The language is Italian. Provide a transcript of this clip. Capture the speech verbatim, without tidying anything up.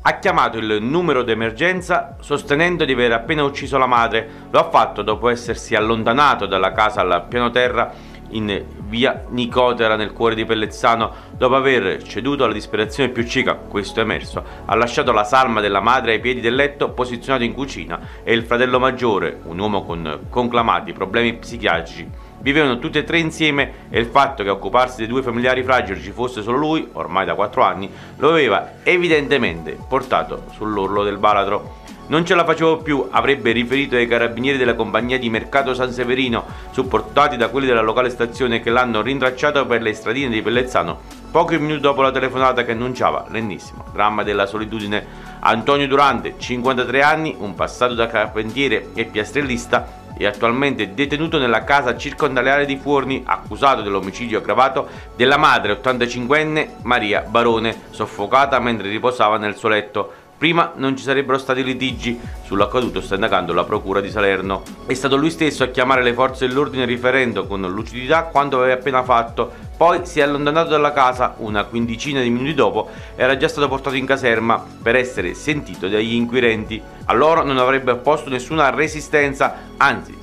Ha chiamato il numero d'emergenza sostenendo di aver appena ucciso la madre. Lo ha fatto dopo essersi allontanato dalla casa al piano terra in via Nicotera nel cuore di Pellezzano. Dopo aver ceduto alla disperazione più cieca, questo è emerso, ha lasciato la salma della madre ai piedi del letto posizionato in cucina e il fratello maggiore, un uomo con conclamati problemi psichiatrici, vivevano tutti e tre insieme e il fatto che a occuparsi dei due familiari fragili ci fosse solo lui, ormai da quattro anni, lo aveva evidentemente portato sull'orlo del baratro. Non ce la facevo più, avrebbe riferito ai carabinieri della compagnia di Mercato San Severino, supportati da quelli della locale stazione che l'hanno rintracciato per le stradine di Pellezzano pochi minuti dopo la telefonata che annunciava l'ennesimo dramma della solitudine. Antonio Durante, cinquantatré anni, un passato da carpentiere e piastrellista, è attualmente detenuto nella casa circondariale di Fuorni, accusato dell'omicidio aggravato della madre ottantacinquenne Maria Barone, soffocata mentre riposava nel suo letto. Prima non ci sarebbero stati litigi, sull'accaduto sta indagando la procura di Salerno. È stato lui stesso a chiamare le forze dell'ordine riferendo con lucidità quanto aveva appena fatto. Poi si è allontanato dalla casa, una quindicina di minuti dopo era già stato portato in caserma per essere sentito dagli inquirenti. A loro non avrebbe opposto nessuna resistenza, anzi